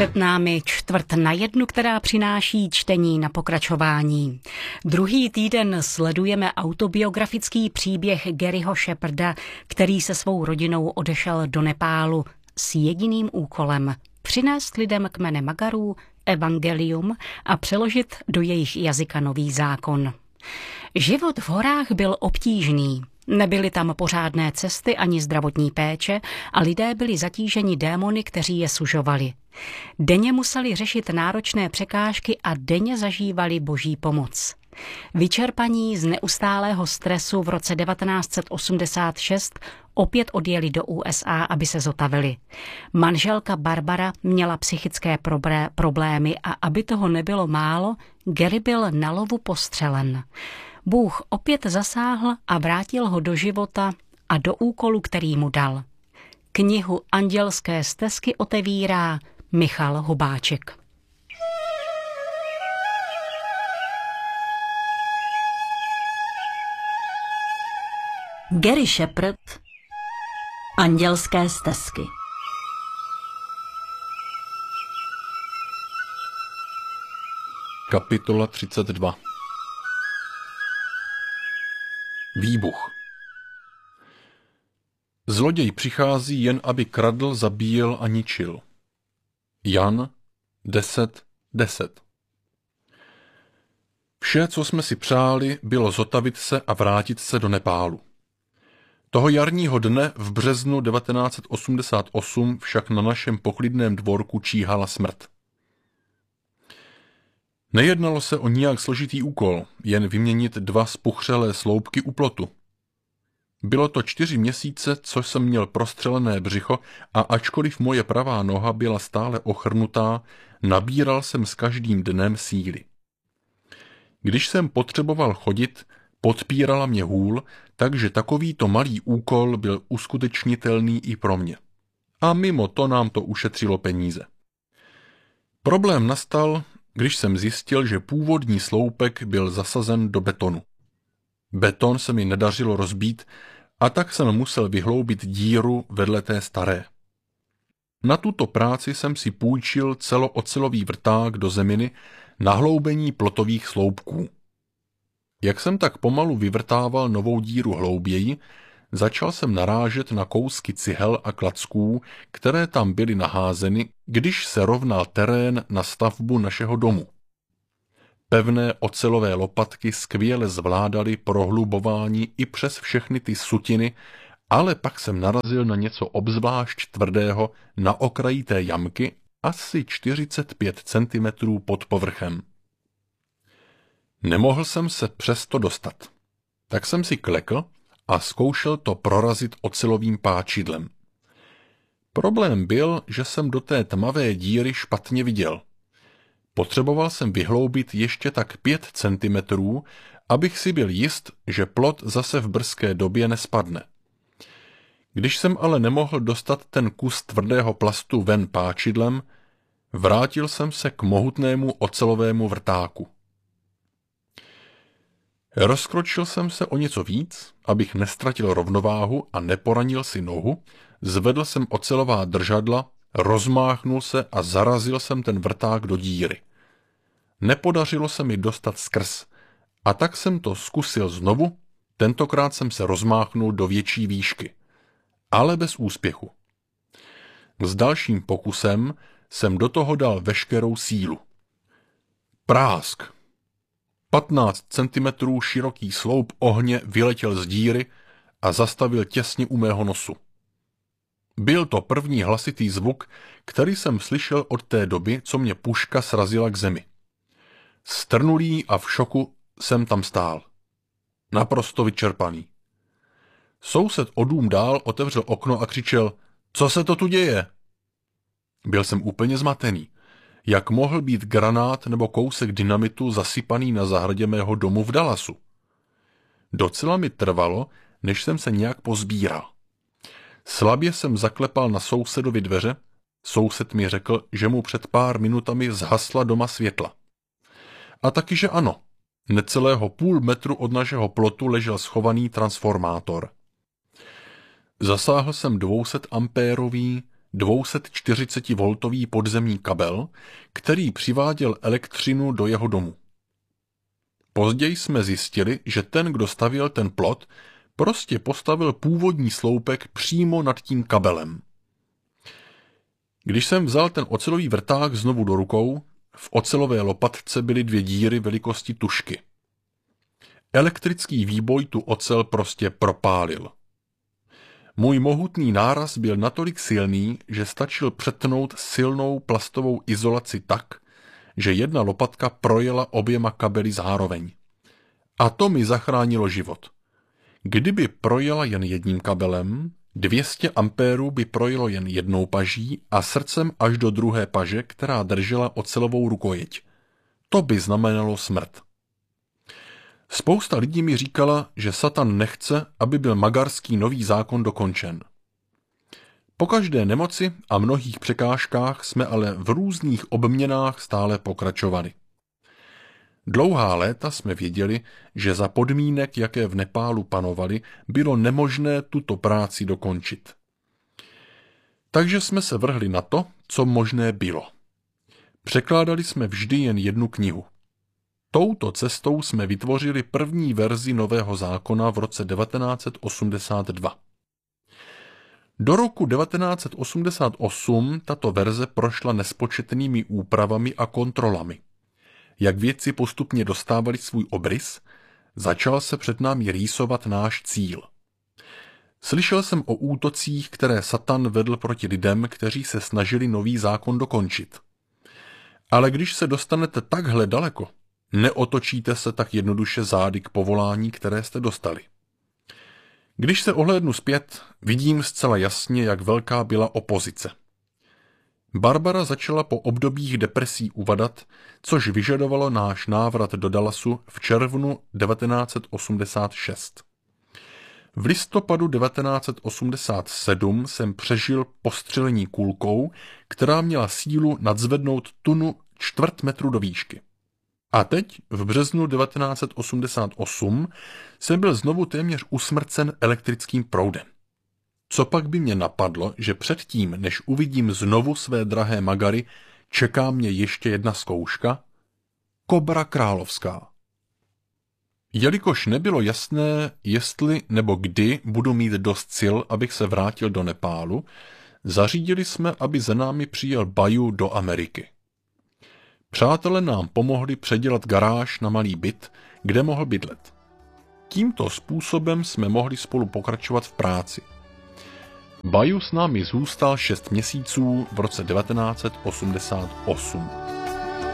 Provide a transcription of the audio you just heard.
Před námi 1:15, která přináší čtení na pokračování. Druhý týden sledujeme autobiografický příběh Garyho Shepparda, který se svou rodinou odešel do Nepálu s jediným úkolem přinést lidem kmene Magarů evangelium a přeložit do jejich jazyka nový zákon. Život v horách byl obtížný. Nebyly tam pořádné cesty ani zdravotní péče a lidé byli zatíženi démony, kteří je sužovali. Denně museli řešit náročné překážky a denně zažívali boží pomoc. Vyčerpaní z neustálého stresu v roce 1986 opět odjeli do USA, aby se zotavili. Manželka Barbara měla psychické problémy a aby toho nebylo málo, Gary byl na lovu postřelen. Bůh opět zasáhl a vrátil ho do života a do úkolu, který mu dal. Knihu Andělské stezky otevírá Michal Hubáček. Gary Sheppard, Andělské stezky. Kapitola 32. Výbuch. Zloděj přichází jen, aby kradl, zabíjel a ničil. Jan 10:10. Vše, co jsme si přáli, bylo zotavit se a vrátit se do Nepálu. Toho jarního dne v březnu 1988 však na našem poklidném dvorku číhala smrt. Nejednalo se o nijak složitý úkol, jen vyměnit 2 spuchřelé sloupky u plotu. Bylo to 4 měsíce, co jsem měl prostřelené břicho a ačkoliv moje pravá noha byla stále ochrnutá, nabíral jsem s každým dnem síly. Když jsem potřeboval chodit, podpírala mě hůl, takže takovýto malý úkol byl uskutečnitelný i pro mě. A mimo to nám to ušetřilo peníze. Problém nastal, když jsem zjistil, že původní sloupek byl zasazen do betonu. Beton se mi nedařilo rozbít a tak jsem musel vyhloubit díru vedle té staré. Na tuto práci jsem si půjčil celoocelový vrták do zeminy na hloubení plotových sloupků. Jak jsem tak pomalu vyvrtával novou díru hlouběji, začal jsem narážet na kousky cihel a klacků, které tam byly naházeny, když se rovnal terén na stavbu našeho domu. Pevné ocelové lopatky skvěle zvládaly prohlubování i přes všechny ty sutiny, ale pak jsem narazil na něco obzvlášť tvrdého na okraji té jamky, asi 45 cm pod povrchem. Nemohl jsem se přesto dostat. Tak jsem si klekl a zkoušel to prorazit ocelovým páčidlem. Problém byl, že jsem do té tmavé díry špatně viděl. Potřeboval jsem vyhloubit ještě tak 5 centimetrů, abych si byl jist, že plot zase v brzké době nespadne. Když jsem ale nemohl dostat ten kus tvrdého plastu ven páčidlem, vrátil jsem se k mohutnému ocelovému vrtáku. Rozkročil jsem se o něco víc, abych nestratil rovnováhu a neporanil si nohu, zvedl jsem ocelová držadla, rozmáchnul se a zarazil jsem ten vrták do díry. Nepodařilo se mi dostat skrz, a tak jsem to zkusil znovu, tentokrát jsem se rozmáchnul do větší výšky, ale bez úspěchu. S dalším pokusem jsem do toho dal veškerou sílu. Prásk! 15 centimetrů široký sloup ohně vyletěl z díry a zastavil těsně u mého nosu. Byl to první hlasitý zvuk, který jsem slyšel od té doby, co mě puška srazila k zemi. Strnulý a v šoku jsem tam stál. Naprosto vyčerpaný. Soused o dům dál otevřel okno a křičel: Co se to tu děje? Byl jsem úplně zmatený. Jak mohl být granát nebo kousek dynamitu zasypaný na zahradě mého domu v Dallasu? Docela mi trvalo, než jsem se nějak pozbíral. Slabě jsem zaklepal na sousedovi dveře, soused mi řekl, že mu před pár minutami zhasla doma světla. A taky, že ano, necelého půl metru od našeho plotu ležel schovaný transformátor. Zasáhl jsem 200 ampérový 240V podzemní kabel, který přiváděl elektřinu do jeho domu. Později jsme zjistili, že ten, kdo stavěl ten plot, prostě postavil původní sloupek přímo nad tím kabelem. Když jsem vzal ten ocelový vrták znovu do rukou, v ocelové lopatce byly 2 díry velikosti tužky. Elektrický výboj tu ocel prostě propálil. Můj mohutný náraz byl natolik silný, že stačil přetnout silnou plastovou izolaci tak, že jedna lopatka projela oběma kabely zároveň. A to mi zachránilo život. Kdyby projela jen jedním kabelem, 200 ampérů by projelo jen jednou paží a srdcem až do druhé paže, která držela ocelovou rukojeť. To by znamenalo smrt. Spousta lidí mi říkala, že Satan nechce, aby byl magarský nový zákon dokončen. Po každé nemoci a mnohých překážkách jsme ale v různých obměnách stále pokračovali. Dlouhá léta jsme věděli, že za podmínek, jaké v Nepálu panovaly, bylo nemožné tuto práci dokončit. Takže jsme se vrhli na to, co možné bylo. Překládali jsme vždy jen jednu knihu. Touto cestou jsme vytvořili první verzi Nového zákona v roce 1982. Do roku 1988 tato verze prošla nespočetnými úpravami a kontrolami. Jak věci postupně dostávaly svůj obrys, začal se před námi rýsovat náš cíl. Slyšel jsem o útocích, které Satan vedl proti lidem, kteří se snažili nový zákon dokončit. Ale když se dostanete takhle daleko, neotočíte se tak jednoduše zády k povolání, které jste dostali. Když se ohlédnu zpět, vidím zcela jasně, jak velká byla opozice. Barbara začala po obdobích depresí uvadat, což vyžadovalo náš návrat do Dallasu v červnu 1986. V listopadu 1987 jsem přežil postřelení kulkou, která měla sílu nadzvednout tunu 1/4 metru do výšky. A teď, v březnu 1988, jsem byl znovu téměř usmrcen elektrickým proudem. Co pak by mě napadlo, že předtím, než uvidím znovu své drahé magary, čeká mě ještě jedna zkouška? Kobra královská. Jelikož nebylo jasné, jestli nebo kdy budu mít dost sil, abych se vrátil do Nepálu, zařídili jsme, aby za námi přijel Baju do Ameriky. Přátelé nám pomohli předělat garáž na malý byt, kde mohl bydlet. Tímto způsobem jsme mohli spolu pokračovat v práci. Baju s námi zůstal 6 měsíců v roce 1988.